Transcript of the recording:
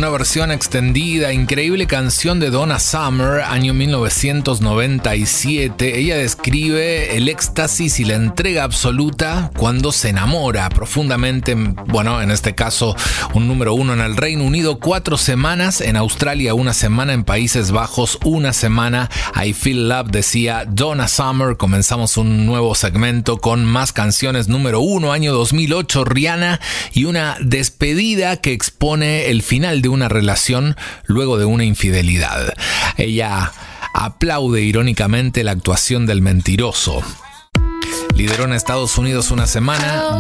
Una versión extendida, increíble canción de Donna Summer, año 1997. Ella describe el éxtasis y la entrega absoluta cuando se enamora profundamente. Bueno, en este caso, un número 1 en el Reino Unido, 4 semanas, en Australia 1 semana, en Países Bajos 1 semana. I Feel Love, decía Donna Summer. Comenzamos un nuevo segmento con más canciones. Número 1, año 2008, Rihanna, y una despedida que expone el final de una relación luego de una infidelidad. Ella aplaude irónicamente la actuación del mentiroso. Lideró en Estados Unidos 1 semana,